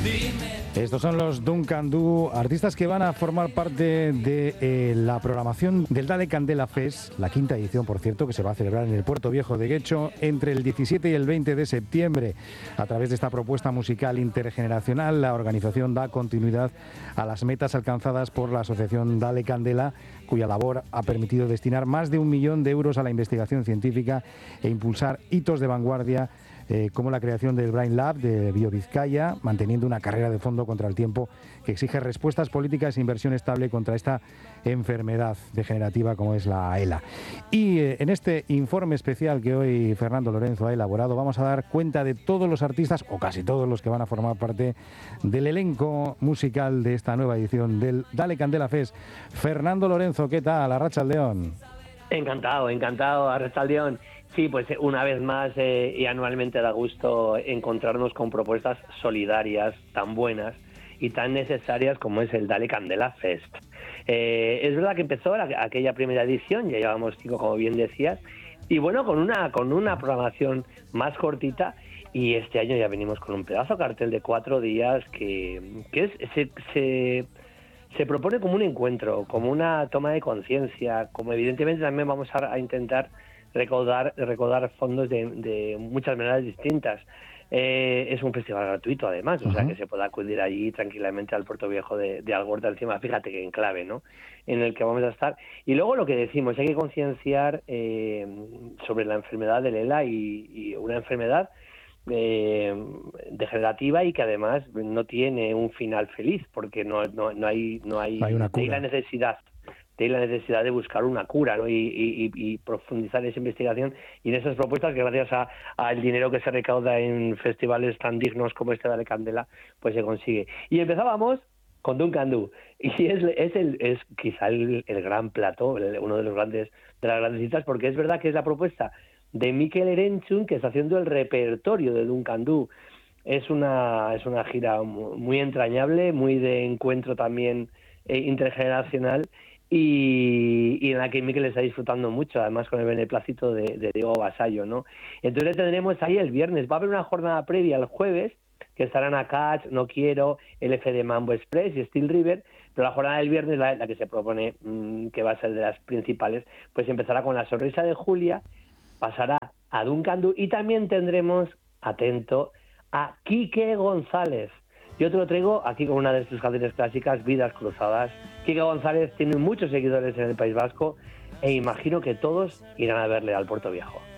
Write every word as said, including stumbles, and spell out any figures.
Estos son los Duncan Du, artistas que van a formar parte de eh, la programación del Dale Candela Fest, la quinta edición, por cierto, que se va a celebrar en el Puerto Viejo de Guecho entre el diecisiete y el veinte de septiembre. A través de esta propuesta musical intergeneracional, la organización da continuidad a las metas alcanzadas por la asociación Dale Candela, cuya labor ha permitido destinar más de un millón de euros a la investigación científica e impulsar hitos de vanguardia Eh, como la creación del Brain Lab de BioVizcaya, manteniendo una carrera de fondo contra el tiempo que exige respuestas políticas e inversión estable contra esta enfermedad degenerativa como es la E L A. Y eh, en este informe especial que hoy Fernando Lorenzo ha elaborado, vamos a dar cuenta de todos los artistas, o casi todos los que van a formar parte del elenco musical de esta nueva edición del Dale Candela Fest. Fernando Lorenzo, ¿qué tal? Arratsaldeon. Encantado, encantado, Arratsaldeon. Sí, pues una vez más eh, y anualmente da gusto encontrarnos con propuestas solidarias tan buenas y tan necesarias como es el Dale Candela Fest. Eh, es verdad que empezó la, aquella primera edición, ya llevamos cinco, como bien decías, y bueno, con una con una programación más cortita, y este año ya venimos con un pedazo cartel de cuatro días que, que es, se, se, se propone como un encuentro, como una toma de conciencia, como evidentemente también vamos a, a intentar recaudar, recaudar fondos de, de muchas maneras distintas. Eh, es un festival gratuito además, o uh-huh. sea que se puede acudir allí tranquilamente al Puerto Viejo de, de Algorta encima, fíjate que enclave, ¿no?, en el que vamos a estar. Y luego lo que decimos, hay que concienciar eh, sobre la enfermedad del E L A y, y una enfermedad eh, degenerativa y que además no tiene un final feliz, porque no, no, no hay, no hay, no hay una cura. Hay la necesidad de la necesidad de buscar una cura, ¿no?, y, y, y profundizar esa investigación y en esas propuestas que gracias al dinero que se recauda en festivales tan dignos como este de Dale Candela, pues se consigue. Y empezábamos con Duncan Du, y es, es, el, es quizá el, el gran plato, el, uno de los grandes de las grandes citas, porque es verdad que es la propuesta de Mikel Erentzun, que está haciendo el repertorio de Duncan Du. Es una, es una gira muy entrañable, muy de encuentro también eh, intergeneracional, Y, y en la que Mikel está disfrutando mucho, además con el beneplácito de, de Diego Vasallo, ¿no? Entonces le tendremos ahí el viernes. Va a haber una jornada previa el jueves, que estarán a Catch, No Quiero, el F de Mambo Express y Steel River, pero la jornada del viernes, la, la que se propone, mmm, que va a ser de las principales, pues empezará con La Sonrisa de Julia, pasará a Duncan Du y también tendremos, atento, a Quique González. Yo te lo traigo aquí con una de sus canciones clásicas, Vidas Cruzadas. Quique González tiene muchos seguidores en el País Vasco e imagino que todos irán a verle al Puerto Viejo.